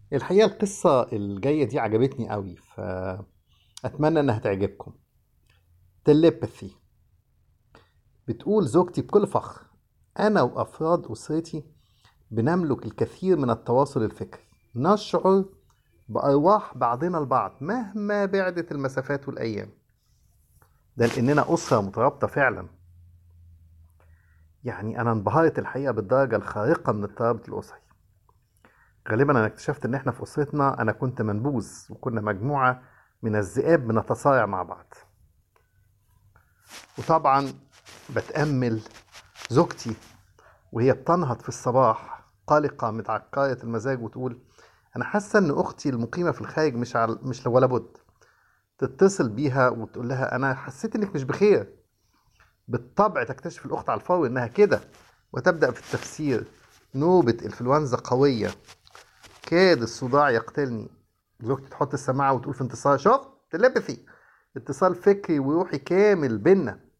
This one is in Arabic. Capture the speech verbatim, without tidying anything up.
الحقيقة القصة الجاية دي عجبتني قوي، فأتمنى إنها تعجبكم. تليباثي. بتقول زوجتي بكل فخر: أنا وأفراد أسرتي بنملك الكثير من التواصل الفكري، نشعر بأرواح بعضنا البعض مهما بعدت المسافات والأيام. ده لأننا أسرة مترابطة فعلا. يعني أنا انبهرت الحقيقة بالدرجة الخارقة من الترابط الأسري. غالبا أنا اكتشفت إن إحنا في أسرتنا أنا كنت منبوذ، وكنا مجموعة من الذئاب بنتصارع مع بعض. وطبعا بتأمل زوجتي وهي بتنهض في الصباح قلقة متعكرة المزاج وتقول: أنا حاسة إن أختي المقيمة في الخارج مش عل... مش ولا بد. تتصل بيها وتقول لها: أنا حسيت إنك مش بخير. بالطبع تكتشف الأخت على الفور إنها كده، وتبدأ في التفسير: نوبة إنفلونزا قوية، كاد الصداع يقتلني. زوجتي تحط السماعة وتقول في انتصار: شفت؟ تليبثي، اتصال فكري وروحي كامل بينا.